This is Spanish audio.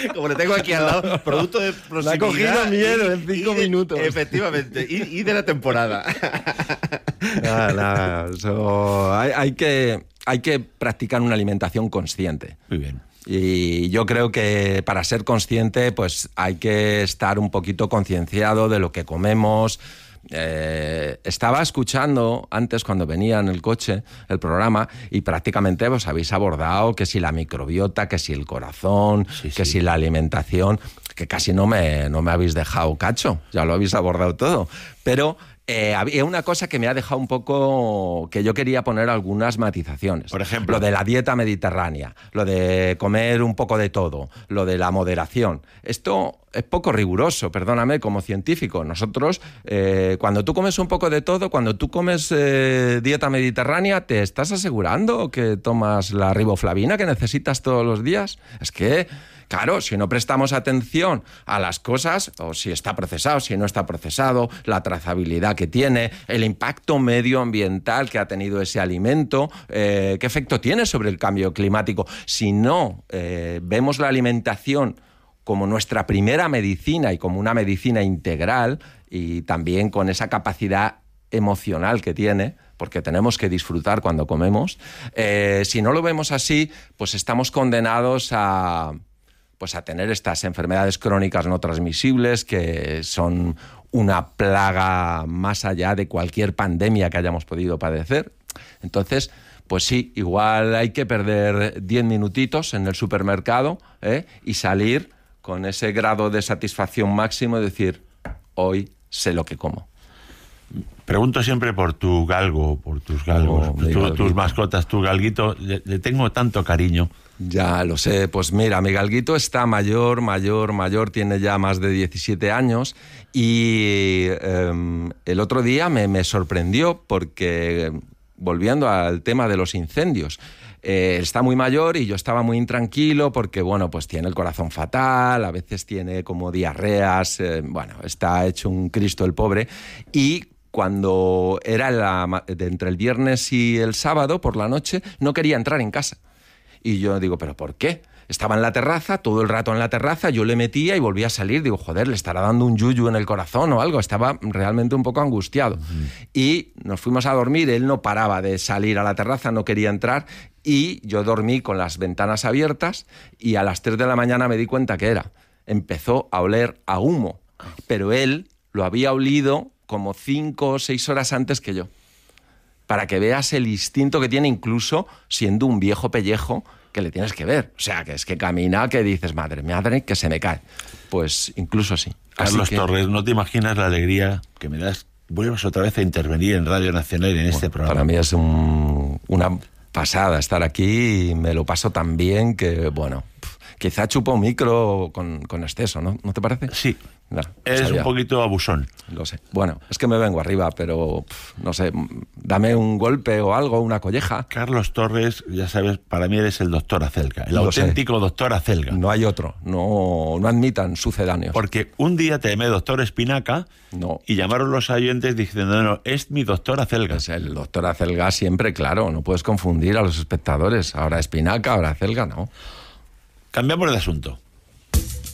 Como le tengo aquí al lado, producto de proximidad. Me ha cogido miedo en 5 minutos. Efectivamente, y de la temporada. Nada, hay que practicar una alimentación consciente. Muy bien. Y yo creo que para ser consciente, pues hay que estar un poquito concienciado de lo que comemos. Estaba escuchando antes cuando venía en el coche el programa y prácticamente os habéis abordado que si la microbiota, que si el corazón, que si la alimentación, que casi no me habéis dejado cacho, ya lo habéis abordado todo, pero había una cosa que me ha dejado un poco, que yo quería poner algunas matizaciones. Por ejemplo, lo de la dieta mediterránea, lo de comer un poco de todo, lo de la moderación. Esto es poco riguroso, perdóname, como científico. Nosotros, cuando tú comes un poco de todo, cuando tú comes dieta mediterránea, ¿te estás asegurando que tomas la riboflavina que necesitas todos los días? Es que, claro, si no prestamos atención a las cosas, o si está procesado, si no está procesado, la trazabilidad que tiene, el impacto medioambiental que ha tenido ese alimento, qué efecto tiene sobre el cambio climático. Si no vemos la alimentación como nuestra primera medicina y como una medicina integral y también con esa capacidad emocional que tiene, porque tenemos que disfrutar cuando comemos, si no lo vemos así, pues estamos condenados a tener estas enfermedades crónicas no transmisibles que son una plaga más allá de cualquier pandemia que hayamos podido padecer. Entonces, pues sí, igual hay que perder 10 minutitos en el supermercado y salir con ese grado de satisfacción máximo y decir, hoy sé lo que como. Pregunto siempre por tu galgo, por tus galgos, tus mascotas, tu galguito. Le tengo tanto cariño. Ya lo sé, pues mira, mi galguito está mayor, tiene ya más de 17 años y el otro día me sorprendió porque, volviendo al tema de los incendios, está muy mayor y yo estaba muy intranquilo porque, bueno, pues tiene el corazón fatal, a veces tiene como diarreas, está hecho un Cristo el pobre. Y cuando era entre el viernes y el sábado por la noche, no quería entrar en casa. Y yo digo, ¿pero por qué? Estaba en la terraza, todo el rato en la terraza, yo le metía y volvía a salir. Digo, joder, le estará dando un yuyu en el corazón o algo. Estaba realmente un poco angustiado. Y nos fuimos a dormir, él no paraba de salir a la terraza, no quería entrar. Y yo dormí con las ventanas abiertas y a las 3 de la mañana me di cuenta que empezó a oler a humo. Pero él lo había olido como 5 o 6 horas antes que yo. Para que veas el instinto que tiene, incluso siendo un viejo pellejo, que le tienes que ver. O sea, que es que camina, que dices, madre, que se me cae. Pues incluso sí. Carlos Torres, no te imaginas la alegría que me das. Vuelvas otra vez a intervenir en Radio Nacional en este programa. Para mí es una pasada estar aquí y me lo paso tan bien que, bueno, quizá chupo un micro con exceso, ¿no? ¿No te parece? Sí. No, eres un poquito abusón. Lo sé. Bueno, es que me vengo arriba, pero no sé, dame un golpe o algo, una colleja. Carlos Torres, ya sabes, para mí eres el doctor Acelga, el auténtico doctor Acelga. No hay otro, no admitan sucedáneos. Porque un día te llamé doctor Espinaca y llamaron los oyentes diciendo, no, es mi doctor Acelga. Es el doctor Acelga siempre, claro, no puedes confundir a los espectadores. Ahora Espinaca, ahora Acelga, no. Cambiamos de asunto.